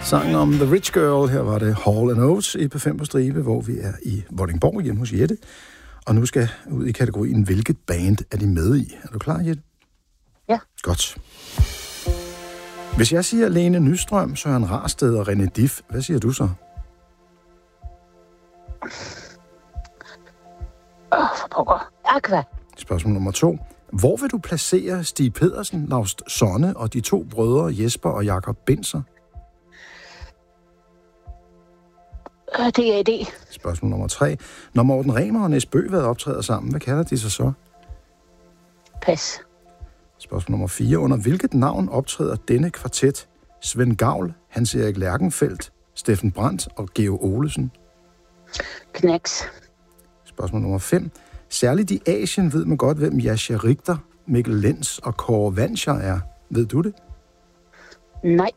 Sangen om The Rich Girl. Her var det Hall & Oates i P5 på stribe, hvor vi er i Vordingborg hjemme hos Jette. Og nu skal ud i kategorien, hvilket band er de med i? Er du klar, Jette? Ja. Godt. Hvis jeg siger Lene Nystrøm, Søren Rarsted og René Dif, hvad siger du så? For pokker. Aqua. Spørgsmål nummer 2. Hvor vil du placere Stig Pedersen, Laust Sonne og de 2 brødre Jesper og Jakob Binzer? Det er det. Spørgsmål nummer 3. Når Morten Remer og Nis Bøgvad optræder sammen, hvad kalder de sig så? Pas. Spørgsmål nummer 4. Under hvilket navn optræder denne kvartet? Svend Gavl, Hans Erik Lerkenfeldt, Steffen Brandt og Geo Olesen? Knacks. Spørgsmål nummer 5. Særligt i Asien ved man godt, hvem Jascha Richter, Mikkel Lenz og Kåre Vanscher er. Ved du det? Nej.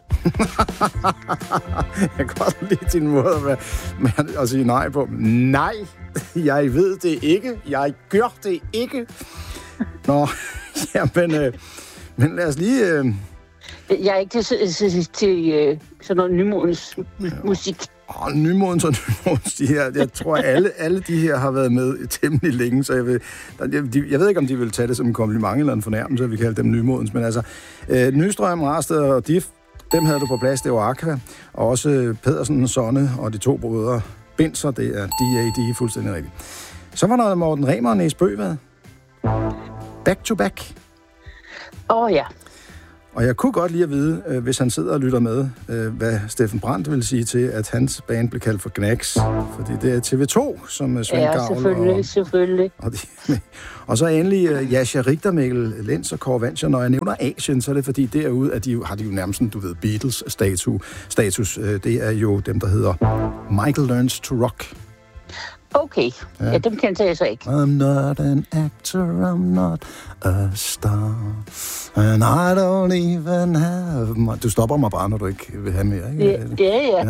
Jeg kan godt lide din måde at sige nej på. Nej, jeg ved det ikke. Jeg gør det ikke. Nå, jamen, men lad os lige... Jeg er ikke til sådan noget nymodens musik. Nymodens og nymodens, de her. Jeg tror, alle de her har været med temmelig længe, så jeg ved ikke, om de vil tage det som en kompliment eller en fornærmelse, at vi kalder dem nymodens. Men altså, Nystrøm, Rarsted og Dif, dem havde du på plads, det var Aqua. Og også Pedersen, Sonne og de 2 brødre Binzer, det er de er fuldstændig rigtigt. Så var der Morten Remer og Nis Bøgvad. Back to back. Ja. Og jeg kunne godt lide at vide, hvis han sidder og lytter med, hvad Steffen Brandt vil sige til, at hans band blev kaldt for Knacks. Fordi det er TV2, som Svend Gavl. Ja, selvfølgelig. Og så endelig Jascha Richter, Mikkel Lenz og Kåre Vanscher. Når jeg nævner Asien, så er det fordi derude, at har de jo nærmest sådan, du ved, Beatles-status. Det er jo dem, der hedder Michael Learns to Rock. Okay, ja dem kendte jeg så ikke. I'm not an actor, I'm not a star, and I don't even have... Du stopper mig bare, når du ikke vil have mere, ikke? Ja.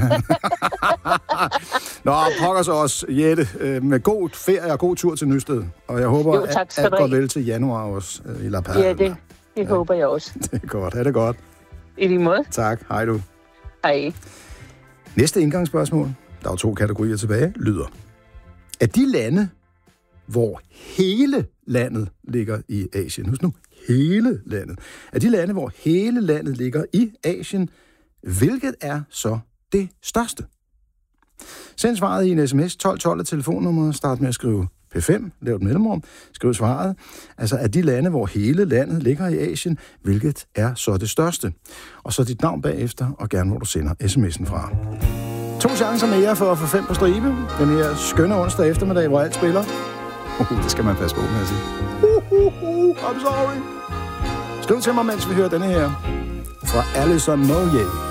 Nå, pokker så også, Jette, med god ferie og god tur til Nysted. Og jeg håber, at går vel til januar også i La Paz. Ja, det håber jeg også. Det er godt, det godt. I lige måde. Tak, hej du. Hej. Næste indgangsspørgsmål, der er 2 kategorier tilbage, lyder: er de lande, hvor hele landet ligger i Asien, husk nu, hele landet, er de lande, hvor hele landet ligger i Asien, hvilket er så det største? Send svaret i en sms, 1212 af telefonnummeret, start med at skrive P5, lav et mellemrum, skriv svaret. Altså, er de lande, hvor hele landet ligger i Asien, hvilket er så det største? Og så dit navn bagefter, og gerne hvor du sender sms'en fra. 2 chancer mere for at få 5 på stribe. Den her skønne onsdag eftermiddag, hvor alt spiller. Det skal man passe på med at sige. I'm sorry. Skriv til mig, mens vi hører denne her fra Alison Moyet.